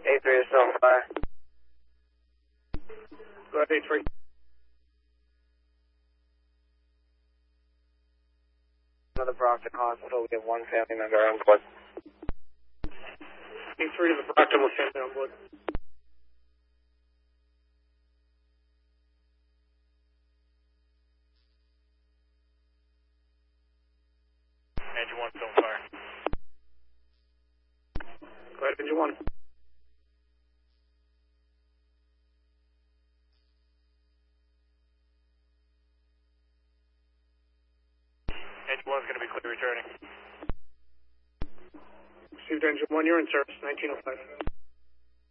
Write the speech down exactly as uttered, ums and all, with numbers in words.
A three is still on fire. Go ahead, A three. Another Brockton Hospital. We have one family member on board. A three to the Brockton with family on board. Engine one still on fire. Go ahead, engine one. Engine one's going to be clear returning. Received engine one, you're in service, nineteen oh five.